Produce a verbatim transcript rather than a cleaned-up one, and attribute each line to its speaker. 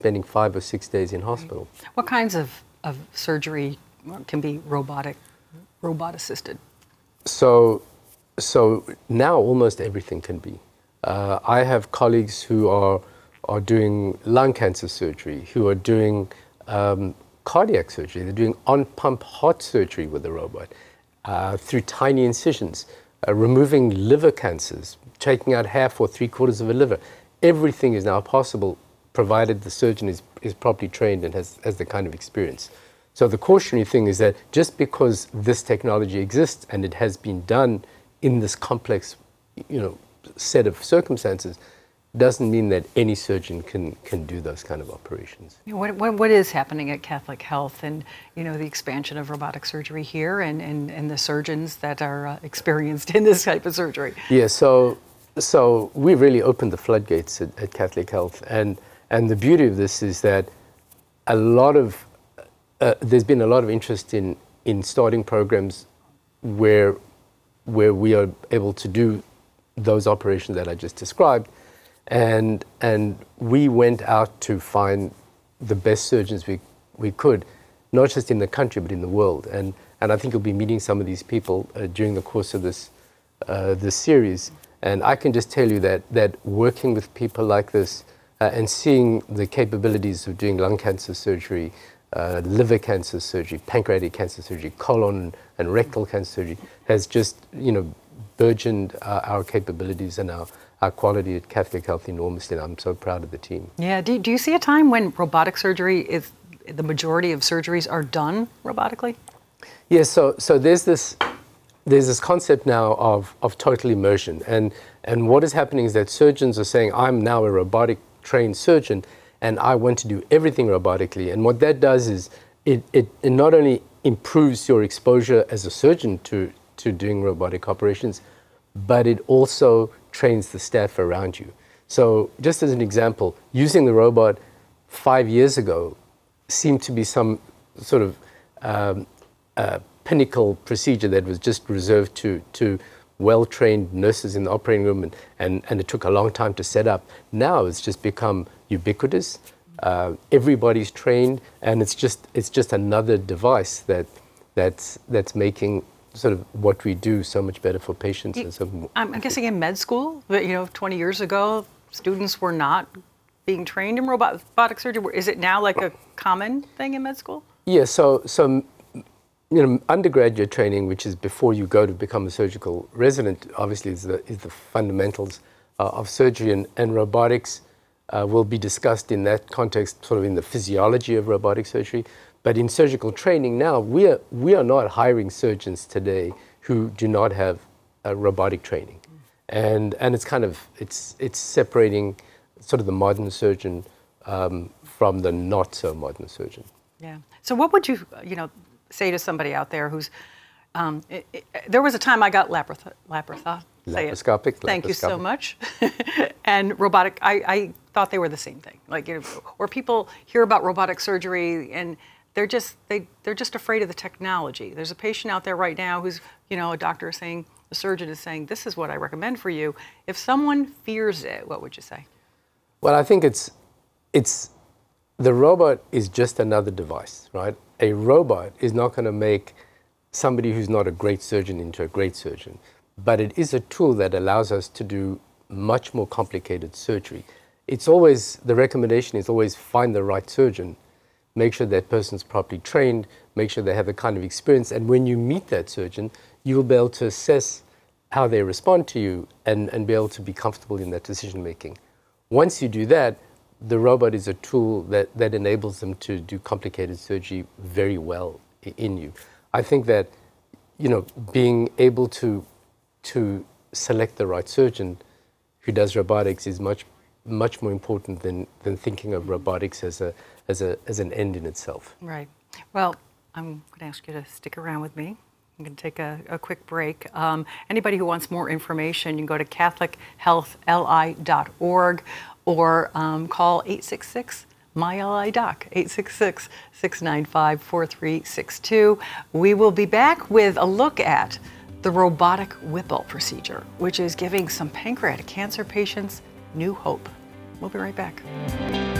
Speaker 1: spending five or six days in hospital.
Speaker 2: What kinds of, of surgery can be robotic, robot assisted?
Speaker 1: So, so now almost everything can be. Uh, I have colleagues who are, are doing lung cancer surgery, who are doing um, cardiac surgery. They're doing on-pump heart surgery with the robot, uh, through tiny incisions, uh, removing liver cancers, taking out half or three quarters of a liver. Everything is now possible, provided the surgeon is, is properly trained and has, has the kind of experience. So the cautionary thing is that just because this technology exists and it has been done in this complex, you know, set of circumstances, doesn't mean that any surgeon can, can do those kind of operations.
Speaker 2: What, what, what is happening at Catholic Health, and you know, the expansion of robotic surgery here, and, and, and the surgeons that are uh, experienced in this type of surgery?
Speaker 1: Yeah, so, so we really opened the floodgates at, at Catholic Health, and, and the beauty of this is that a lot of Uh, there's been a lot of interest in, in starting programs where, where we are able to do those operations that I just described. And, and we went out to find the best surgeons we, we could, not just in the country, but in the world. And, and I think you'll be meeting some of these people uh, during the course of this, uh, this series. And I can just tell you that, that working with people like this uh, and seeing the capabilities of doing lung cancer surgery, Uh, liver cancer surgery, pancreatic cancer surgery, colon and rectal cancer surgery has just, you know, burgeoned uh, our capabilities and our, our quality at Catholic Health enormously, and I'm so proud of the team.
Speaker 2: Yeah, do, do you see a time when robotic surgery is, the majority of surgeries are done robotically?
Speaker 1: Yeah, so, so there's this, there's this concept now of, of total immersion, and, and what is happening is that surgeons are saying, I'm now a robotic trained surgeon, and I want to do everything robotically. And what that does is it, it, it not only improves your exposure as a surgeon to, to doing robotic operations, but it also trains the staff around you. So just as an example, using the robot five years ago seemed to be some sort of um, uh, pinnacle procedure that was just reserved to, to well-trained nurses in the operating room, and, and, and it took a long time to set up. Now it's just become ubiquitous. Uh, everybody's trained, and it's just it's just another device that that's that's making sort of what we do so much better for patients.
Speaker 2: You,
Speaker 1: and so
Speaker 2: I'm guessing in med school, but you know, twenty years ago, students were not being trained in robotic surgery. Is it now like a common thing in med school?
Speaker 1: Yeah. So so. You know, undergraduate training, which is before you go to become a surgical resident, obviously is the, is the fundamentals uh, of surgery, and, and robotics uh, will be discussed in that context, sort of in the physiology of robotic surgery. But in surgical training now, we are, we are not hiring surgeons today who do not have uh, robotic training. And, and it's kind of, it's, it's separating sort of the modern surgeon um, from the not so modern surgeon.
Speaker 2: Yeah. So what would you, you know, say to somebody out there who's, um, it, it, there was a time I got laparoth laparoth
Speaker 1: laparoscopic.
Speaker 2: Thank you so much. And robotic, I, I thought they were the same thing. Like, you know, or people hear about robotic surgery and they're just, they, they're just afraid of the technology. There's a patient out there right now who's, you know, a doctor is saying, the surgeon is saying, this is what I recommend for you. If someone fears it, what would you say?
Speaker 1: Well, I think it's, it's, the robot is just another device, right? A robot is not going to make somebody who's not a great surgeon into a great surgeon, but it is a tool that allows us to do much more complicated surgery. It's always, the recommendation is always find the right surgeon, make sure that person's properly trained, make sure they have the kind of experience, and when you meet that surgeon, you'll be able to assess how they respond to you and, and be able to be comfortable in that decision making. Once you do that, the robot is a tool that, that enables them to do complicated surgery very well in you. I think that, you know, being able to, to select the right surgeon who does robotics is much, much more important than, than thinking of robotics as, a, as, a, as an end in itself.
Speaker 2: Right. Well, I'm going to ask you to stick around with me. I'm going to take a, a quick break. Um, anybody who wants more information, you can go to catholic health l i dot org or um, call eight six six M Y L I doc, eight six six, six nine five, four three six two. We will be back with a look at the robotic Whipple procedure, which is giving some pancreatic cancer patients new hope. We'll be right back.